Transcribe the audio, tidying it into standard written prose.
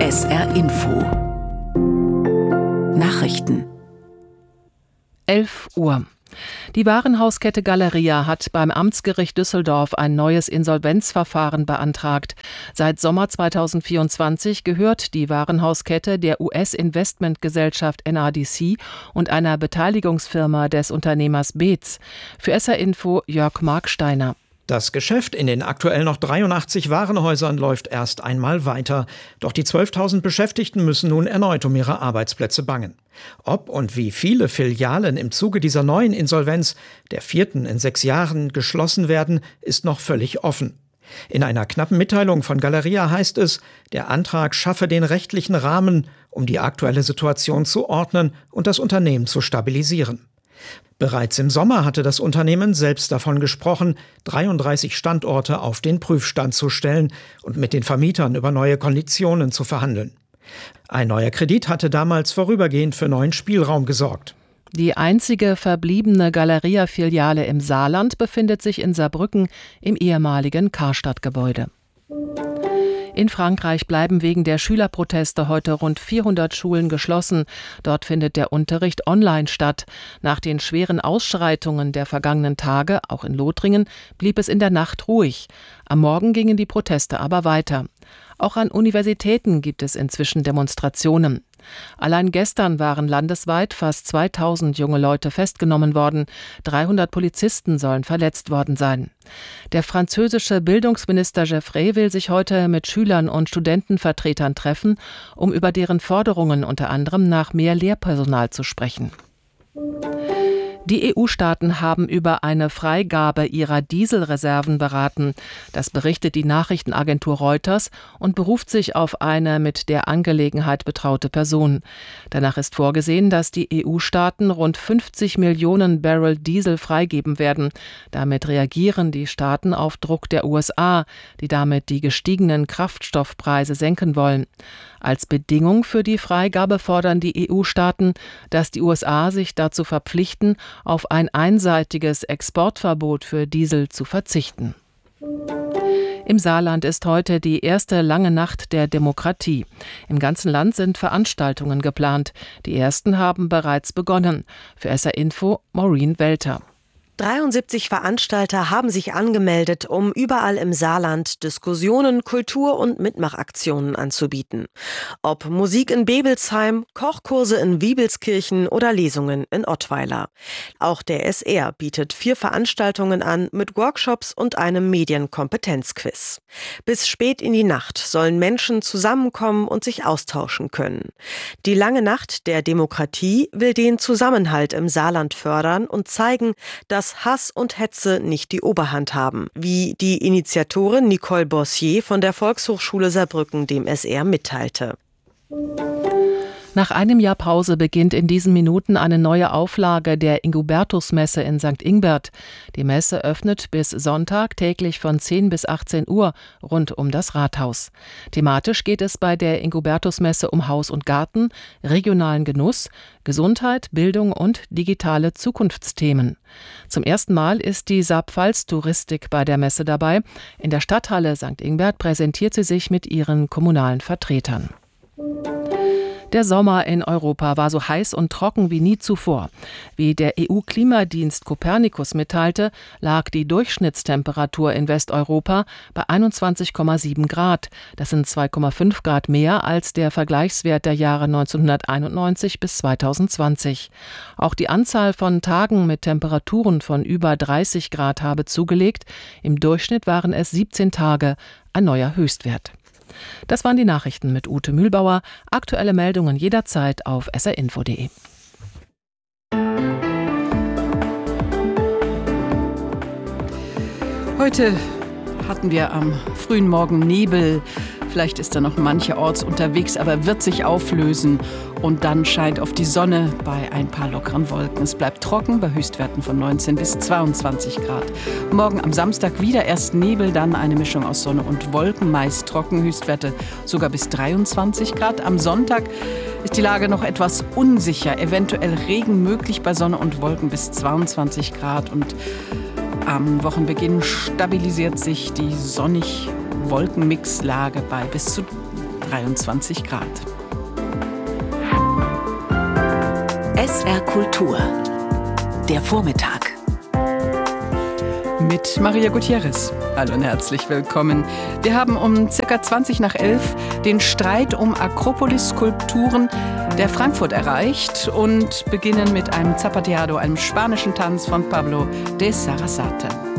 SR Info Nachrichten 11 Uhr. Die Warenhauskette Galeria hat beim Amtsgericht Düsseldorf ein neues Insolvenzverfahren beantragt. Seit Sommer 2024 gehört die Warenhauskette der US-Investmentgesellschaft NADC und einer Beteiligungsfirma des Unternehmers Beetz. Für SR Info Jörg Marksteiner. Das Geschäft in den aktuell noch 83 Warenhäusern läuft erst einmal weiter. Doch die 12.000 Beschäftigten müssen nun erneut um ihre Arbeitsplätze bangen. Ob und wie viele Filialen im Zuge dieser neuen Insolvenz, der 4. in 6 Jahren, geschlossen werden, ist noch völlig offen. In einer knappen Mitteilung von Galeria heißt es, der Antrag schaffe den rechtlichen Rahmen, um die aktuelle Situation zu ordnen und das Unternehmen zu stabilisieren. Bereits im Sommer hatte das Unternehmen selbst davon gesprochen, 33 Standorte auf den Prüfstand zu stellen und mit den Vermietern über neue Konditionen zu verhandeln. Ein neuer Kredit hatte damals vorübergehend für neuen Spielraum gesorgt. Die einzige verbliebene Galeria-Filiale im Saarland befindet sich in Saarbrücken im ehemaligen Karstadt-Gebäude. In Frankreich bleiben wegen der Schülerproteste heute rund 400 Schulen geschlossen. Dort findet der Unterricht online statt. Nach den schweren Ausschreitungen der vergangenen Tage, auch in Lothringen, blieb es in der Nacht ruhig. Am Morgen gingen die Proteste aber weiter. Auch an Universitäten gibt es inzwischen Demonstrationen. Allein gestern waren landesweit fast 2000 junge Leute festgenommen worden. 300 Polizisten sollen verletzt worden sein. Der französische Bildungsminister Geoffrey will sich heute mit Schülern und Studentenvertretern treffen, um über deren Forderungen unter anderem nach mehr Lehrpersonal zu sprechen. Die EU-Staaten haben über eine Freigabe ihrer Dieselreserven beraten. Das berichtet die Nachrichtenagentur Reuters und beruft sich auf eine mit der Angelegenheit betraute Person. Danach ist vorgesehen, dass die EU-Staaten rund 50 Millionen Barrel Diesel freigeben werden. Damit reagieren die Staaten auf Druck der USA, die damit die gestiegenen Kraftstoffpreise senken wollen. Als Bedingung für die Freigabe fordern die EU-Staaten, dass die USA sich dazu verpflichten, auf ein einseitiges Exportverbot für Diesel zu verzichten. Im Saarland ist heute die erste lange Nacht der Demokratie. Im ganzen Land sind Veranstaltungen geplant. Die ersten haben bereits begonnen. Für SR Info Maureen Welter. 73 Veranstalter haben sich angemeldet, um überall im Saarland Diskussionen, Kultur- und Mitmachaktionen anzubieten. Ob Musik in Bebelsheim, Kochkurse in Wiebelskirchen oder Lesungen in Ottweiler. Auch der SR bietet 4 Veranstaltungen an mit Workshops und einem Medienkompetenzquiz. Bis spät in die Nacht sollen Menschen zusammenkommen und sich austauschen können. Die lange Nacht der Demokratie will den Zusammenhalt im Saarland fördern und zeigen, dass Hass und Hetze nicht die Oberhand haben, wie die Initiatorin Nicole Bossier von der Volkshochschule Saarbrücken dem SR mitteilte. Nach einem Jahr Pause beginnt in diesen Minuten eine neue Auflage der Ingubertusmesse in St. Ingbert. Die Messe öffnet bis Sonntag täglich von 10 bis 18 Uhr rund um das Rathaus. Thematisch geht es bei der Ingubertusmesse um Haus und Garten, regionalen Genuss, Gesundheit, Bildung und digitale Zukunftsthemen. Zum ersten Mal ist die Saarpfalz-Touristik bei der Messe dabei. In der Stadthalle St. Ingbert präsentiert sie sich mit ihren kommunalen Vertretern. Der Sommer in Europa war so heiß und trocken wie nie zuvor. Wie der EU-Klimadienst Copernicus mitteilte, lag die Durchschnittstemperatur in Westeuropa bei 21,7 Grad. Das sind 2,5 Grad mehr als der Vergleichswert der Jahre 1991 bis 2020. Auch die Anzahl von Tagen mit Temperaturen von über 30 Grad habe zugelegt. Im Durchschnitt waren es 17 Tage, ein neuer Höchstwert. Das waren die Nachrichten mit Ute Mühlbauer. Aktuelle Meldungen jederzeit auf srinfo.de. Heute hatten wir am frühen Morgen Nebel. Vielleicht ist da noch mancherorts unterwegs, aber wird sich auflösen. Und dann scheint auf die Sonne bei ein paar lockeren Wolken. Es bleibt trocken bei Höchstwerten von 19 bis 22 Grad. Morgen am Samstag wieder erst Nebel, dann eine Mischung aus Sonne und Wolken, meist trocken, Höchstwerte sogar bis 23 Grad. Am Sonntag ist die Lage noch etwas unsicher, eventuell Regen möglich bei Sonne und Wolken bis 22 Grad. Und am Wochenbeginn stabilisiert sich die sonnig-Wolkenmixlage bei bis zu 23 Grad. SR Kultur. Der Vormittag. Mit Maria Gutierrez. Hallo und herzlich willkommen. Wir haben um ca. 20 nach 11 den Streit um Akropolis-Skulpturen der Frankfurt erreicht und beginnen mit einem Zapateado, einem spanischen Tanz von Pablo de Sarasate.